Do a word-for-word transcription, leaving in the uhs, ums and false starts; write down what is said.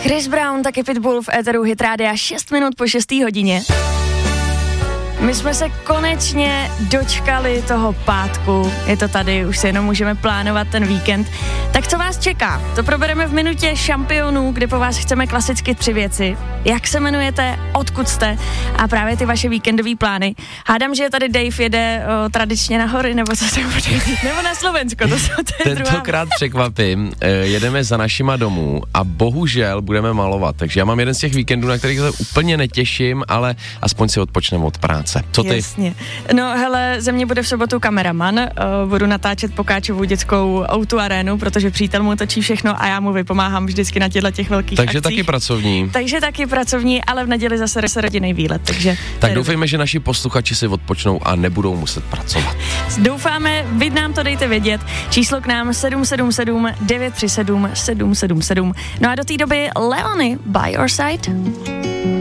Chris Brown, taky Pitbull v éteru Hit Rádia, šest minut po šesté hodině. My jsme se konečně dočkali toho pátku, je to tady, už si jenom můžeme plánovat ten víkend. Tak co vás čeká? To probereme v minutě šampionů, kde po vás chceme klasicky tři věci. Jak se jmenujete, odkud jste a právě ty vaše víkendové plány. Hádám, že tady Dave jede o, tradičně na hory, nebo co se bude dít, nebo na Slovensko, to, to je druhá. Tentokrát překvapím, jedeme za našima domů a bohužel budeme malovat, takže já mám jeden z těch víkendů, na kterých se úplně netěším, ale aspoň si odpočneme od práce. Co ty? Jasně. No hele, ze mě bude v sobotu kameraman, uh, budu natáčet Pokáčovu dětskou Outu arénu, protože přítel mu točí všechno a já mu vypomáhám vždycky na těchto těch velkých Takže akcích. taky pracovní. Takže taky pracovní, ale v neděli zase se rodinný výlet, takže... Tak doufejme, že naši posluchači si odpočnou a nebudou muset pracovat. Doufáme, vy nám to dejte vědět. Číslo k nám sedm sedm sedm devět tři sedm sedm sedm sedm. No a do té doby Leony by your side.